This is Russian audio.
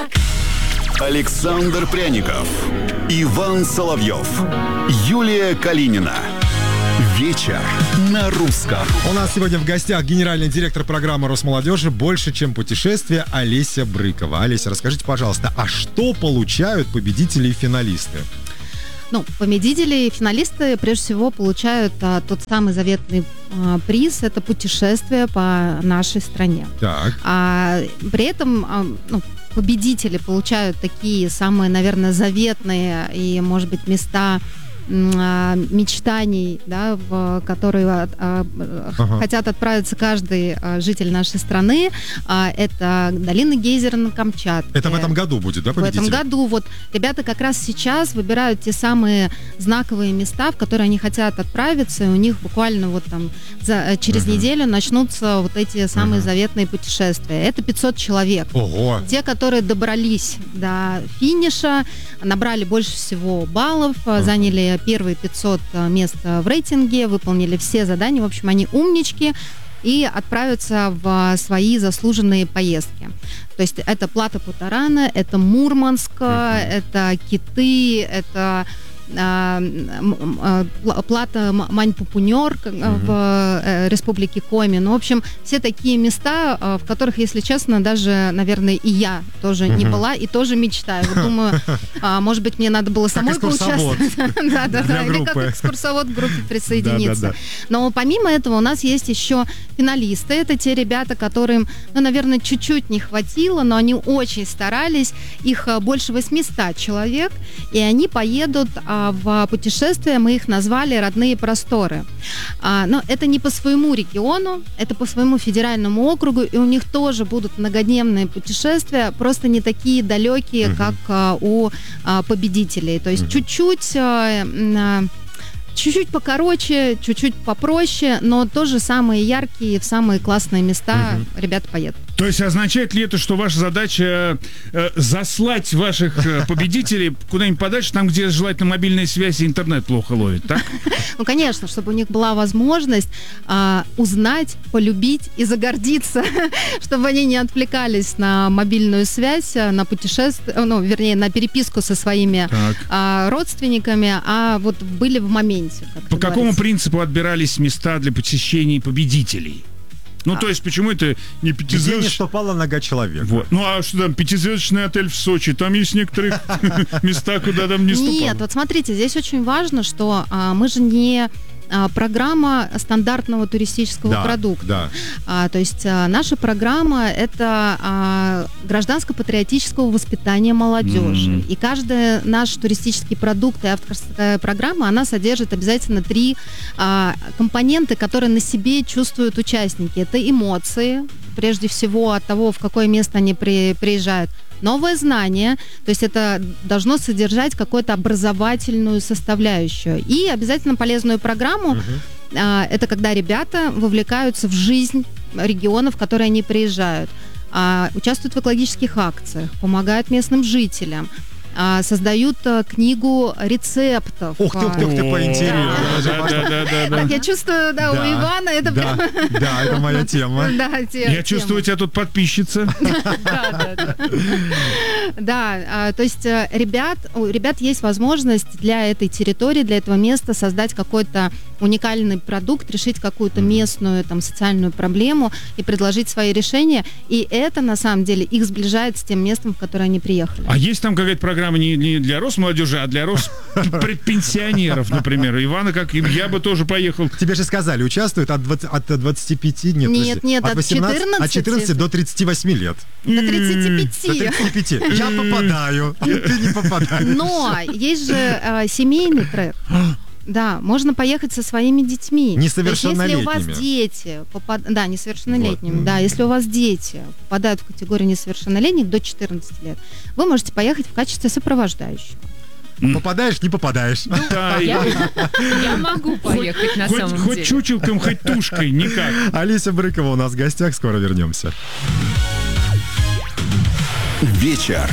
Александр Пряников, Иван Соловьев, Юлия Калинина. Вечер на русском. У нас сегодня в гостях генеральный директор программы Росмолодежи «Больше, чем путешествие» Олеся Брыкова. Олеся, расскажите, пожалуйста, а что получают победители и финалисты? Победители и финалисты прежде всего получают тот самый заветный приз. Это путешествие по нашей стране. Так. При этом победители получают такие самые, наверное, заветные и, может быть, места мечтаний, да, в которые хотят отправиться каждый житель нашей страны. Это долина гейзера на Камчатке. Это в этом году будет, да, победитель? В этом году. Вот ребята как раз сейчас выбирают те самые знаковые места, в которые они хотят отправиться, и у них буквально вот там через неделю начнутся вот эти самые заветные путешествия. Это 500 человек. Ого! Те, которые добрались до финиша, набрали больше всего баллов, заняли первые 500 мест в рейтинге, выполнили все задания. В общем, они умнички и отправятся в свои заслуженные поездки. То есть это Плато-Путарана, это Мурманск, это Киты, это Плато Мань-Пупунёр в Республике Коми. В общем, все такие места, в которых, если честно, даже, наверное, и я тоже не была и тоже мечтаю. Вот думаю, может быть, мне надо было самой поучаствовать. Или как экскурсовод к группе присоединиться. Но помимо этого у нас есть еще финалисты. Это те ребята, которым, наверное, чуть-чуть не хватило, но они очень старались. Их больше 800 человек, и они поедут в путешествие, мы их назвали «Родные просторы». Но это не по своему региону, это по своему федеральному округу, и у них тоже будут многодневные путешествия, просто не такие далекие, как у победителей. То есть чуть-чуть покороче, чуть-чуть попроще, но тоже самые яркие, в самые классные места ребята поедут. То есть означает ли это, что ваша задача заслать ваших победителей куда-нибудь подальше, там, где желательно мобильная связь и интернет плохо ловит, так? Конечно, чтобы у них была возможность узнать, полюбить и загордиться, чтобы они не отвлекались на мобильную связь, на путешествие, вернее, на переписку со своими родственниками, а вот были в моменте. По какому принципу отбирались места для посещений победителей? То есть, почему это не пятизвездочный... Где не ступала нога человека. Вот. А что там, пятизвездочный отель в Сочи? Там есть некоторые места, куда там не ступал. Нет, вот смотрите, здесь очень важно, что мы же не программа стандартного туристического продукта. То есть наша программа – это гражданско-патриотического воспитания молодежи. И каждый наш туристический продукт и авторская программа, она содержит обязательно 3 компоненты, которые на себе чувствуют участники. Это эмоции, прежде всего от того, в какое место они приезжают. Новое знание, то есть это должно содержать какую-то образовательную составляющую. И обязательно полезную программу. Это когда ребята вовлекаются в жизнь регионов, в которые они приезжают, участвуют в экологических акциях, помогают местным жителям, создают книгу рецептов. Ух ты, поинтереснее. Так, я чувствую, у Ивана это прям... Да, это моя тема. Я чувствую, у тебя тут подписчица. Да, то есть у ребят есть возможность для этой территории, для этого места создать какой-то уникальный продукт, решить какую-то местную социальную проблему и предложить свои решения. И это, на самом деле, их сближает с тем местом, в которое они приехали. А есть там какая-то программа не для Росмолодежи, а для Роспенсионеров, например? Ивана, как я бы тоже поехал. Тебе же сказали, участвуют от 25, нет, от 18, от 14 до 38 лет. До 35. До 35. Я попадаю, ты не попадаешь. Но есть же семейный трек. Да, можно поехать со своими детьми. Несовершеннолетними. Если у вас дети, несовершеннолетними, да, если у вас дети попадают в категорию несовершеннолетних до 14 лет, вы можете поехать в качестве сопровождающего. Попадаешь, не попадаешь. Я могу поехать на самом деле. Хоть чучелком, хоть тушкой, никак. Олеся Брыкова у нас в гостях, скоро вернемся. Вечер